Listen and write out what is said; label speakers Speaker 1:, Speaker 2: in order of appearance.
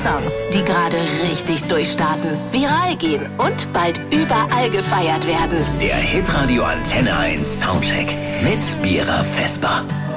Speaker 1: Songs, die gerade richtig durchstarten, viral gehen und bald überall gefeiert werden.
Speaker 2: Der Hitradio Antenne 1 Soundcheck mit Mira Vesper.